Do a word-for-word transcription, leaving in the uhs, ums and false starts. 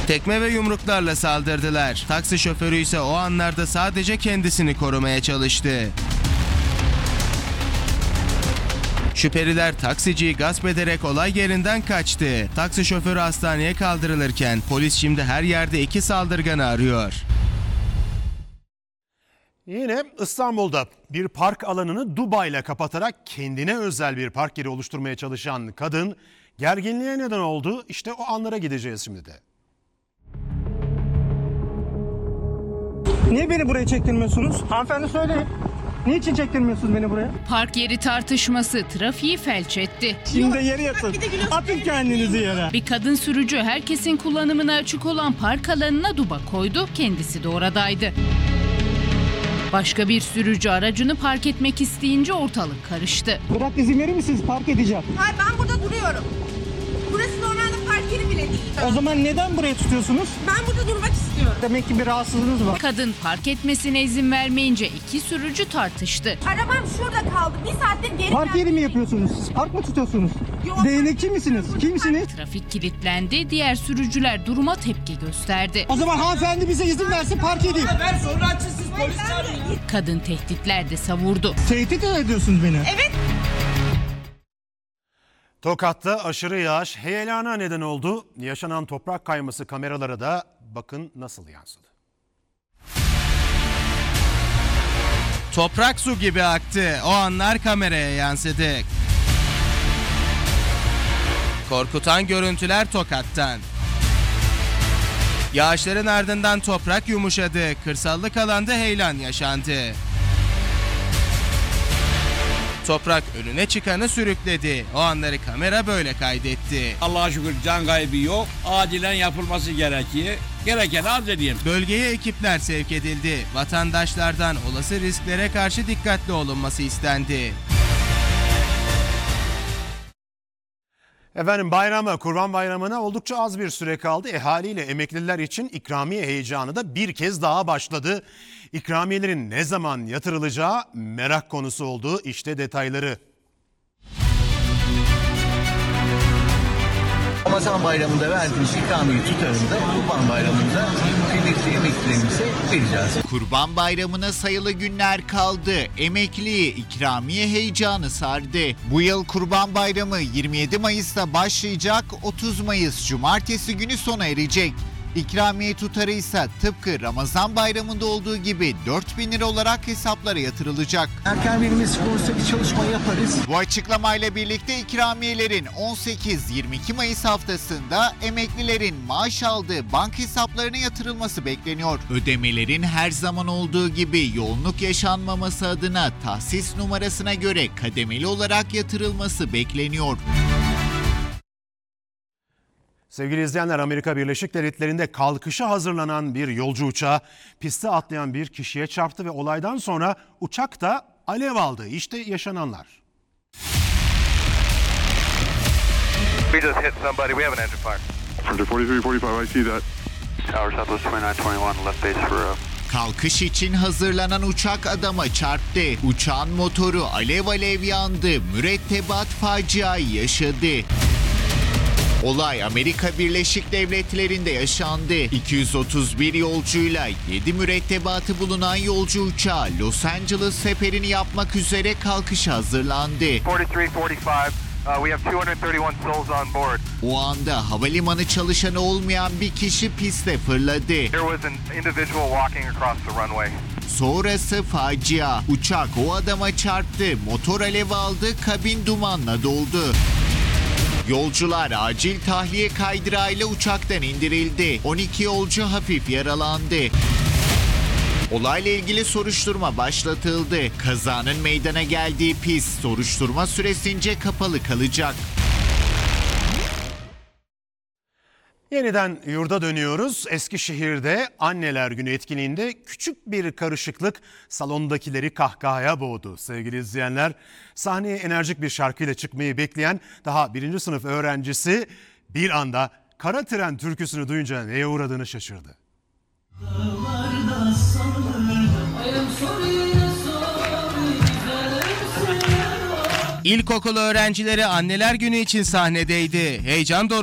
Tekme ve yumruklarla saldırdılar. Taksi şoförü ise o anlarda sadece kendisini korumaya çalıştı. Şüpheliler taksiciyi gasp ederek olay yerinden kaçtı. Taksi şoförü hastaneye kaldırılırken polis şimdi her yerde iki saldırganı arıyor. Yine İstanbul'da bir park alanını Dubai'yle kapatarak kendine özel bir park yeri oluşturmaya çalışan kadın gerginliğe neden oldu. İşte o anlara gideceğiz şimdi de. Niye beni buraya çektirmiyorsunuz? Hanımefendi söyleyin. Niçin çektirmiyorsunuz beni buraya? Park yeri tartışması trafiği felç etti. Şimdi de yere yatın. Atın kendinizi yere. Bir kadın sürücü herkesin kullanımına açık olan park alanına duba koydu. Kendisi de oradaydı. Başka bir sürücü aracını park etmek isteyince ortalık karıştı. Bırak, izin verir misiniz? Park edeceğim. Hayır, ben burada duruyorum. Burası normalde park yeri bile değil. O zaman neden buraya tutuyorsunuz? Ben burada durmak istiyorum. Demek ki bir rahatsızlığınız var. Kadın park etmesine izin vermeyince iki sürücü tartıştı. Arabam şurada kaldı. Bir saattir geri Park yeri mi geldim. yapıyorsunuz? Siz park mı tutuyorsunuz? Yok. Değnekçi misiniz? Kimsiniz? Trafik kilitlendi. Diğer sürücüler duruma tepki gösterdi. O zaman hanımefendi bize izin versin, park edeyim. Ben sonra açın, siz polis çağırın. Kadın tehditler de savurdu. Tehdit ediyorsunuz beni. Evet. Tokat'ta aşırı yağış heyelana neden oldu. Yaşanan toprak kayması kameralara da bakın nasıl yansıdı. Toprak su gibi aktı. O anlar kameraya yansıdı. Korkutan görüntüler Tokat'tan. Yağışların ardından toprak yumuşadı. Kırsallık alanda heyelan yaşandı. Toprak önüne çıkanı sürükledi. O anları kamera böyle kaydetti. Allah'a şükür can kaybı yok. Acilen yapılması gerekiyor. Gereken az edeyim. Bölgeye ekipler sevk edildi. Vatandaşlardan olası risklere karşı dikkatli olunması istendi. Efendim bayrama, Kurban Bayramı'na oldukça az bir süre kaldı. E haliyle emekliler için ikramiye heyecanı da bir kez daha başladı. İkramiyelerin ne zaman yatırılacağı merak konusu oldu. İşte detayları. Ramazan bayramında verdiğimiz ikramiye tutarında Kurban Bayramı'nda kıymetli emeklilerimize vereceğiz. Kurban Bayramı'na sayılı günler kaldı. Emekliye ikramiye heyecanı sardı. Bu yıl Kurban Bayramı yirmi yedi Mayıs'ta başlayacak, otuz Mayıs Cumartesi günü sona erecek. İkramiye tutarı ise tıpkı Ramazan Bayramı'nda olduğu gibi dört bin lira olarak hesaplara yatırılacak. Erken verilmesi konusunda bir çalışma yaparız. Bu açıklamayla birlikte ikramiyelerin on sekiz yirmi iki Mayıs haftasında emeklilerin maaş aldığı banka hesaplarına yatırılması bekleniyor. Ödemelerin her zaman olduğu gibi yoğunluk yaşanmaması adına tahsis numarasına göre kademeli olarak yatırılması bekleniyor. Sevgili izleyenler, Amerika Birleşik Devletleri'nde kalkışa hazırlanan bir yolcu uçağı piste atlayan bir kişiye çarptı ve olaydan sonra uçak da alev aldı. İşte yaşananlar. We just hit somebody. We have an engine fire. Center forty-three forty-five, I see that. Tower Southwest twenty-nine twenty-one, left base for uh, Kalkış için hazırlanan uçak adama çarptı. Uçağın motoru alev alev yandı. Mürettebat faciayı yaşadı. Olay Amerika Birleşik Devletleri'nde yaşandı. iki yüz otuz bir yolcuyla yedi mürettebatı bulunan yolcu uçağı Los Angeles seferini yapmak üzere kalkışa hazırlandı. forty-three forty-five. Uh, we have two hundred thirty-one souls on board. O anda havalimanı çalışanı olmayan bir kişi piste fırladı. There was an individual walking across the runway. Sonrası facia. Uçak o adama çarptı. Motor alev aldı, kabin dumanla doldu. Yolcular acil tahliye kaydırağıyla uçaktan indirildi. on iki yolcu hafif yaralandı. Olayla ilgili soruşturma başlatıldı. Kazanın meydana geldiği pist soruşturma süresince kapalı kalacak. Yeniden yurda dönüyoruz. Eskişehir'de Anneler Günü etkinliğinde küçük bir karışıklık salondakileri kahkahaya boğdu. Sevgili izleyenler, sahneye enerjik bir şarkıyla çıkmayı bekleyen daha birinci sınıf öğrencisi bir anda Kara Tren türküsünü duyunca neye uğradığını şaşırdı. İlkokul öğrencileri Anneler Günü için sahnedeydi. Heyecan doruktu.